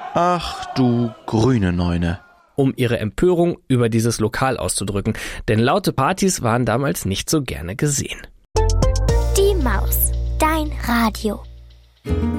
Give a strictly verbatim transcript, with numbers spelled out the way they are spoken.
Ach du grüne Neune. Um ihre Empörung über dieses Lokal auszudrücken, denn laute Partys waren damals nicht so gerne gesehen. Die Maus, dein Radio.